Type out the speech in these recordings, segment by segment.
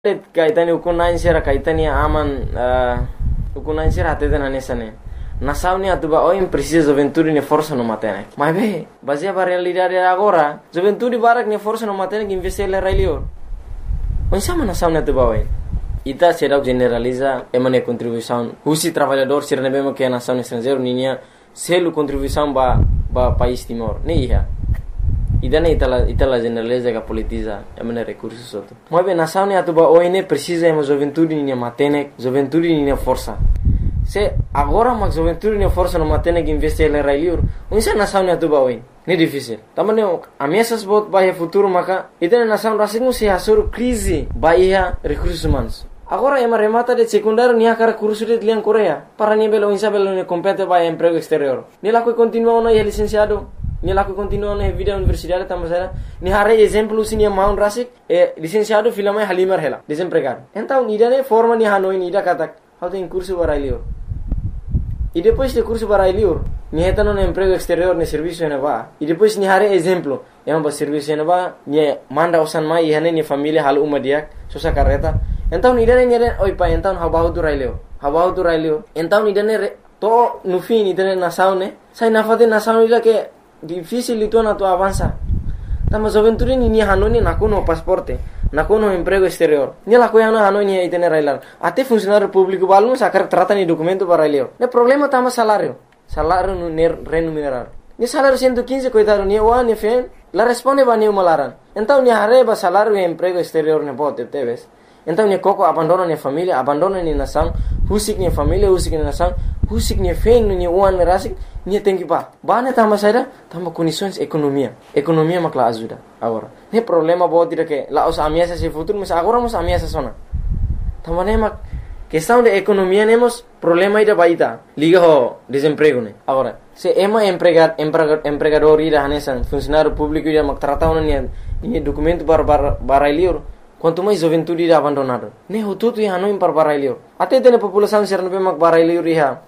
kaitani ukunain sira kaitani aman ukunain sira ateden anesane nasauni atuba oim precisa gioventù ne forza non matene ma beh basia para realidade agora gioventù barak ne forza non matene que investe le railio onsama nasauni atuba oim ita será generaliza emane contribuição husi trabalhador sira nebema que nação estrangeiro ninia selu contribuição ba país Timor nia idana itala generaliza que politiza emane recursos soto mas bem nação ne atuba oim precisa emo gioventù ne matene gioventù ne força se agora mas gioventù ne força não matene que investe le railio onsa nação ne atuba oim ne difícil tamane ameaças bot bahia futuro maka idana nação rasingu se hasur crise bahia recursos humanos. Agora ema remata de secundário nia cara curso de lian Coreia para nia belo insa belo ne compete para emprego exterior. Nia lá que continua na licenciado, nia lá que continua na vida universidade tamasera, nia hare exemplo sia maun rasik licenciado filama halimar hela desempregado. Então ida ne forma nia hanoi ida katak how tem curso para lior. E depois de curso para lior, nia eta no emprego exterior ne serviço ne va. E depois nia hare exemplo, ema ba serviço ne va, nia manda osan mai ihane nia família hal umadiak, sosa carreta. Então idane oi pa então habahu tu railio então idane to no fim idane nasaune sai nafade nasaune ila que difícil itu na tu avança tama joventuri ni hanoni nakuno pasporte nakuno emprego exterior ni la coia na hanoni idane railar até funcionário público balmo sacar trata ni documento para railio ne problema tama salário no remunerar ni salário 115 coitado ni wa ni fen la responde ba ni malaran então ni hareba salário e emprego exterior ne bote teves. Então ne koko abandona ne família, abandona ne nação, husik ne família, husik ne nação, husik ne fen ne uan ne rasik, ne tem que ba ne tama saída, tama condições economia makla ajuda agora. Ne problema bot dire que lá os ameaças se futuro, mas agora os ameaças sona. Tama ne mak questão de economia nemos problema ida baita, liga ho desemprego ne. Agora, se ema empregador ida hanesan, funcionário público ida mak trata ona ne documento para lior. Quanto mais gioventù ida abandonado. Ne hututu ya no impar barailio. Até tem população ser no mak barailio riha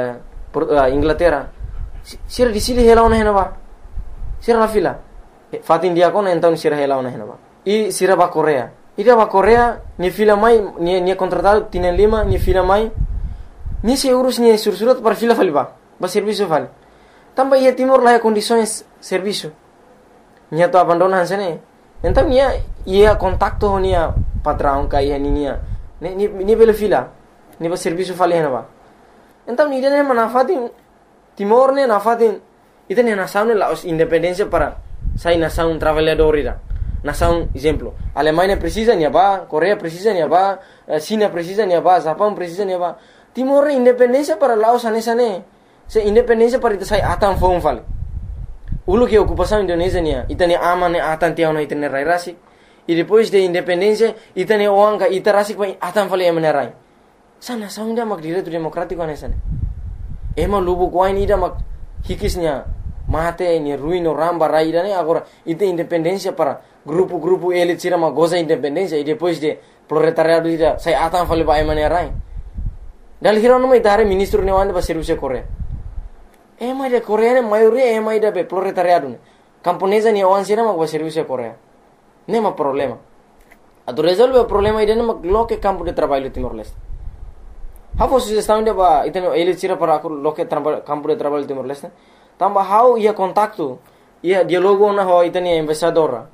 Inglaterra. Sira di sili hela ona henaba. Sira la fila. Fat India kon então sira hela ona henaba. E sira ba Coreia. Ida ba Coreia ni fila mai ni contratado tienen lima ni fila mai. Ni se urus ni sursurat para fila faliba. Ba serviço vale. Tamba ia Timor lá condições serviço. Nia to abandonan sene. Então ia contacto nia patrão kai nia ni belo fila ni ba serviço fali henaba. Então ni dene manafatin Timor ne nafatin itene nação ne la independência para sai nação trabalhador ira. Nação exemplo, Alemanha precisa nia ba, Coreia precisa nia ba, China precisa nia ba, Japão precisa nia ba. Timor independência para Laos anesane. Se independência para ita sai atan fon fali. Ulu que ocupação Indonésia nia, itane aman atan tiao na itane rai rasik. E depois de independência, itane oanga ita rasik pa atan fali emane rai. Sana saunda mak direito democrático anesane. Ema lubu kwain ida mak hikisnya mate ni ruino ramba rai ida ne agora ite independência para grupo elite sira mak goza independência e depois de proletariado ida sai atan fali ba emane rai. Dal hirono mai dare ministro ne wande ba serviço Coreia. Ema ida Coreia ne maioria ema ida be proletariado ne. Camponesa ni awan sira mak ba serviço Coreia. Nema problema. A tu resolve o problema ida ne mak loke campo de trabalho Timor-Leste. How sugestão de ba iteno elite sira para loke campo de trabalho Timor-Leste. Tamba how ia contacto ia dialogo na ho iteni embaixador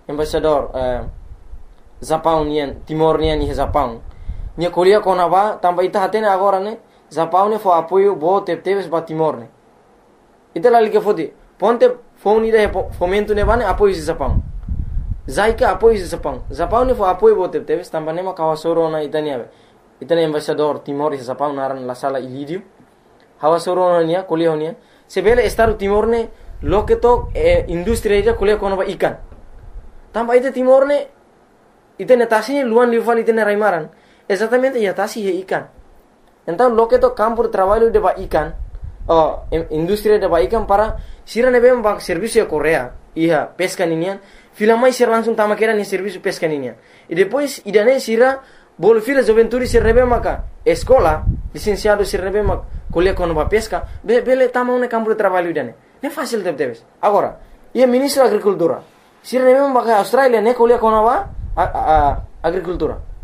Japão nian Timor nian ni Japão. Nia kolia kona ba tamba ita hatene agora ne Japão ne fo apoio bo teves ba Timor ne. Ita lali que fodi ponte phone ida fomento ne bane apoio Japão. Zaika apoio Japão ne fo apoio bo teves tamba ne ma kawasoro na itani embaixador Timor e Japão naran la sala ilidio. Hawasoro nia kolia nia sebele estado Timor ne loketo industria ida kolia kona ba ikan. Tamba ita Timor ne itene tasi luan liufan itene raimaran. Exatamente ia tasi he ikan. Então loketo campo de trabalho de ba ikan. Industria de ba ikan para sira nebe ba serviço Coreia. Ia pesca ninian. Fila mais sira langsung tama kera ni serviço pesca ninian. E depois idane sira bol fila joventuri sira nebe maka escola licenciado sira nebe mak kuliah kono ba pesca bele tama une campo de trabalho idane. Ne fácil teves. Agora, ia ministro da agricultura. Sira nebe maka Australia ne kuliah kono ba agricultura.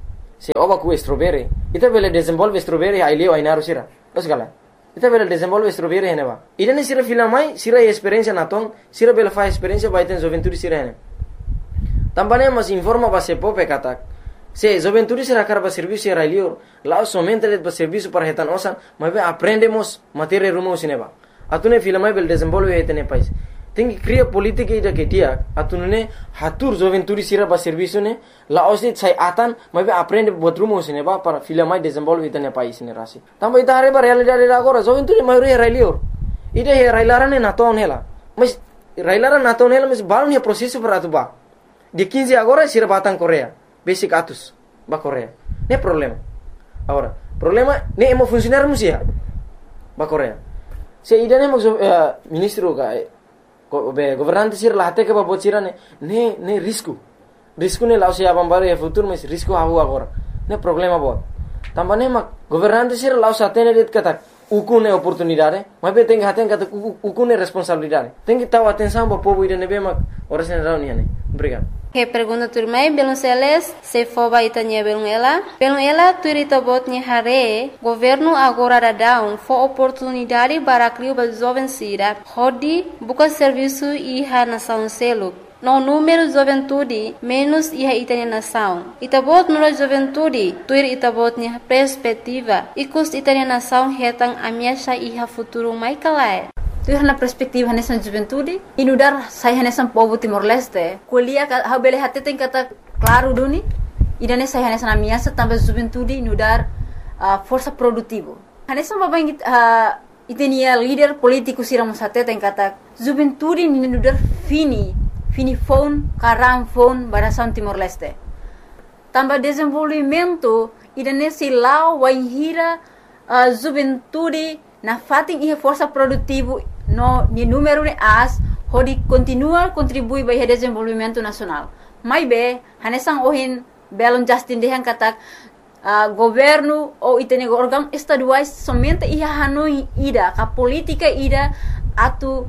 se oba ku strawberry ita bele desenvolve strawberry ailio ainaru sira os gala ita bele desenvolve strawberry heneba idane sira filamai sira experiência naton sira bele fa experiência baiten juventude sira hene tambane mas informa ba se pope katak se juventude sira karba serviço era ailio lá somente le serviço para retan osan mas aprendemos matéria rumo sineba atune filamai bele desenvolve etene país tem que criar política ida que dia atunune hatur juventude sira ba serviço ne la osit sai atan mas aprende botrumo sine ba para filamai desenvolve itane país ne rasi tamba ita hare ba realidade agora juventude maioria railio ida he railarane na ton hela mas railara na ton hela mas balon he processo para tu ba de 15 agora sira batang Korea basic atus ba Korea ne problema agora problema ne emo funcionar musia ba Korea se ida ne mo ministro ga governante sir lahte ke ba bocira ne risco ne lao se abambare e futuro mas risco havu agora ne problema bo tambane ma governante sir lao satene det kata ukune oportunidade mas be tem haten kata ukune responsabilidade tem que taw atenção bo povo ide ne be ma ora sen reunião ne obrigado. Que pergunta turmai belum seles se foba itanya belum ela turita botnya hare governo agora dadão fo oportunidade para criar ba jovem sira hodi buka serviço iha nação selo no número juventude menos iha itanya nação itabot no juventude tuir itabotnya perspectiva ikus itanya nação hetang amiasha iha futuro mai kalai. Tu na perspektiva nessa juventude inudar sai nessa povo Timor-Leste kuliah ha bele hatte tem kata claro duni idane sai nessa na minha também juventude inudar força produtivo nessa babang itenia líder político siram hatte tem kata juventude inudar fini phone karam phone barasan Timor-Leste também desenvolvimento idane silau waihira juventude na fating ia força produtivo no ni número de as hodi continua contribui para o desenvolvimento nacional mai be hanesang ohin belon justin dehan katak governo ou itene órgão estaduais somente ia hanoi ida ka política ida atu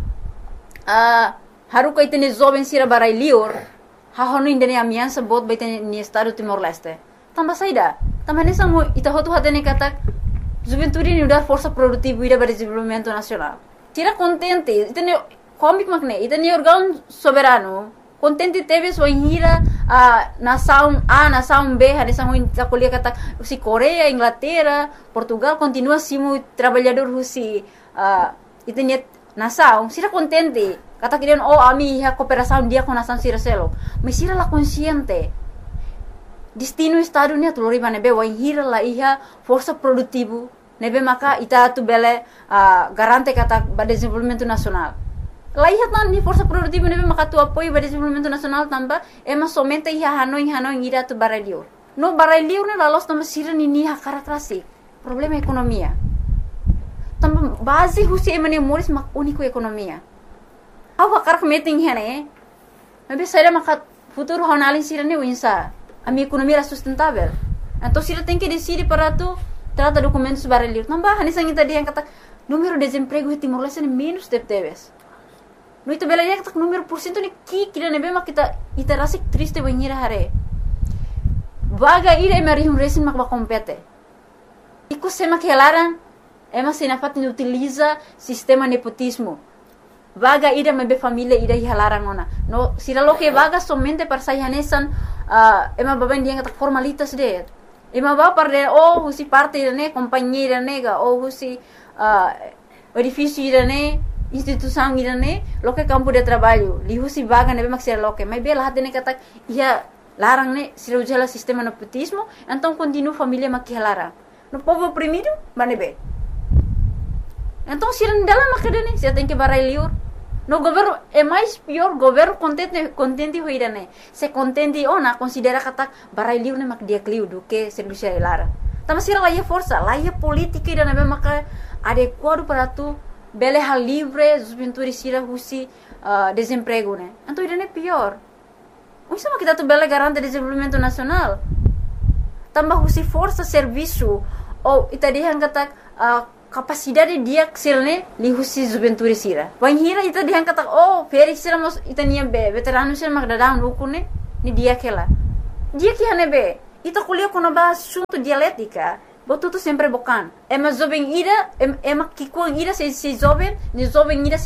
haruka itene jovem sira barai lior ha honu indene amiansa bot baitene ni estado Timor-Leste tamba saida tamba hanesang ita hotu hatene katak juventude ni udar força produtiva ida para desenvolvimento nacional tira contente itene comic makne itene órgão soberano contente teve sua hira nação A nação B hanesang ita kuliah kata si Korea Inglaterra Portugal continua simu trabalhador husi itene nação sira contente kata kirian ami ha cooperação dia com nação sira selo mas sira la consciente destino estado ni atulori manebe wa hira la iha força produtivo nebe maka ita tu bele garante kata ba desenvolvimento nacional la iha tan ni força produtivo nebe maka tu apoio ba desenvolvimento nacional tamba ema somente iha hanoi ira tu barelio no barelio ne la los tamba sira ni ha karakrasi problema ekonomia tamba base husi emane moris mak único ekonomia awa karak meeting hene nebe saira maka futuro honalin sira ni winsa a minha economia era sustentável. Então, se ela tem que decidir para tu trata documentos barulhos, não vai. Nessa gente dia kata número de desemprego em Timor-Leste é menos de teves. No itu bela dia kata número por cento ni kira nebe mak kita rasa triste banhir hare. Vaga ira emerihum resin mak ba compete. Iku sema que larang ema sinafat ni utiliza sistema nepotismo. Vaga ira mebe família ira hilarang ona. No sira lo que vaga somente para sayanesan ema baban dia kata formalitas de ema ba parde husi parte irane companhia irane husi edifício irane instituição irane lo que campo de trabalho li husi vaga nebe maksira lo que mas bela hatene kata ia larang ne sira ujala sistema nepotismo então continua família makihalara no povo oprimido manebe então sira dalam makadene sira tem que barai liur no governo é mais pior governo contente hoirane se contente ona considera kata barai liu ne mak dia kliu do que serviço lara tama sira la força la política ida nebe maka adequado para tu bele hal livre juventude sira husi desemprego ne então ida ne pior isso mak kita tu bele garante desenvolvimento nacional tambah husi força serviço ou itadihan kata capacidade dia silne li husi juventude sira wan hira ita dihan kata feri sira mos ita nia be veterano sira magdadang ukune ni dia kela dia ki hane be ita kuliah quando assunto dialética, botuto sempre bocan. É mais jovem ira, é mais que quando ira se jovem, ni jovem ira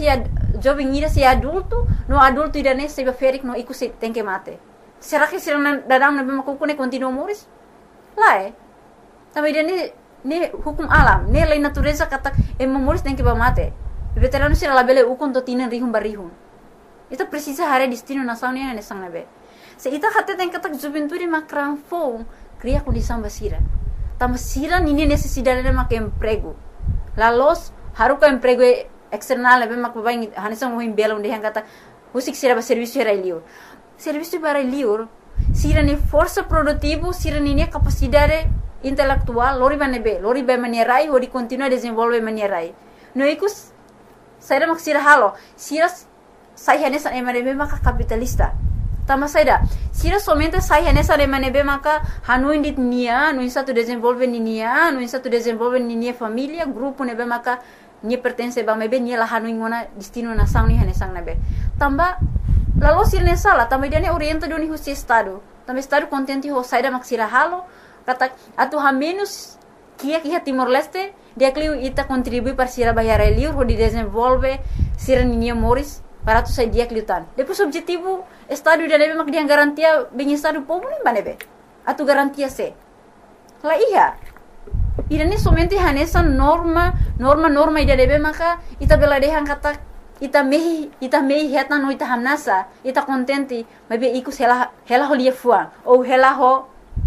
se adulto, no adulto ira nem se beferik no iku se tem que mate. Será que se não dadang na bema kukune continua moris? Lá é. Também ira ne hukum alam, ne lei natureza kata moris tem que mate. Veterano se labele ukon to tinan rihum barihum. Ita precisa hare destino nação ne ne sang nabe. Se ita hate tem kata juventude makran fo, cria condição basira. Tamasira nini necessidade de mak emprego. Lalos haruka emprego external be mak babai hanisang mo himbela onde hang kata usik sira ba serviço era liur. Serviço para liur sira ni força produtivo, sira ni capacidade intelectual, lori ba manierai ori continua desenvolve manierai. No ikus saira mak sira halo, sira sai hanesan emanebe mak capitalista. Tama saida, sira somente sai nessa remanebe maka hanuin dit nia, no insa tu desenvolve nia, no insa tu desenvolve nia família, grupo nebe maka nia pertence ba mebe nia la hanuin ngona destino na sang ni hanesang nebe. Tamba lalo sira nessa la, tamba dia ne orienta doni husi estado. Tamba estado contente ho saida mak sira halo, kata atu ha menos kia Timor Leste, dia kliu ita contribui para sira bayar liur ho di desenvolve sira nia moris para tu sai dia kliutan. Depois objetivo Estado da nebe mak dia garantia bem estado povo nem banebe. Atu garantia se. La iya. Irani somente hanesa norma ida nebe maka ita bela dehan kata ita mehi heta no ita hamnasa, ita contente, mabe iku hela ho lia fuang ou hela ho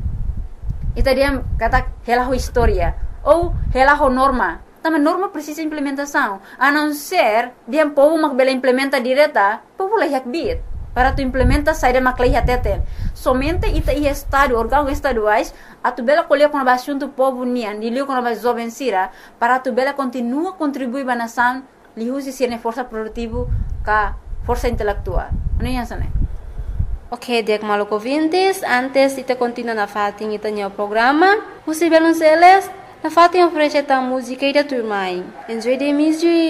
ita dia kata hela ho historia ou hela ho norma. Tama norma precisa implementação. A não ser dia povo mak bela implementa direta, povo la yak bit. Para tu implementa saída maclei ateten. Somente ita ia estado, órgãos estaduais, a tu bela colher com a assunto povo nian, de liu com a jovem sira, para tu bela continua contribuir para a nação, li usi ser força produtiva, ka força intelectual. Não é isso, né? Ok, dek maluco ouvintes, antes ita continua na fatin ita nyo programa, usi belon seles, na fatin oferece ta música ida turmai. Enjoy the music.